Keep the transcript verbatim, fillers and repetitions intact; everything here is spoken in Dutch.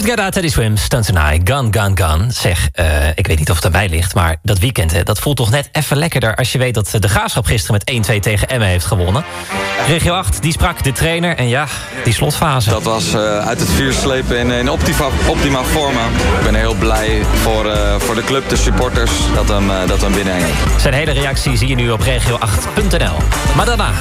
Get Teddy Swims, Stunt Tonight, Gun, Gun, Gun. Zeg, uh, ik weet niet of het erbij ligt, maar dat weekend, hè, dat voelt toch net even lekkerder als je weet dat de Graafschap gisteren met één twee tegen Emmen heeft gewonnen. Regio acht, die sprak de trainer en ja, die slotfase. Dat was uh, uit het vuur slepen in, in optima, optima forma. Ik ben heel blij voor, uh, voor de club, de supporters, dat we hem, uh, dat we hem binnenhalen. Zijn hele reactie zie je nu op regio acht punt n l. Maar daarna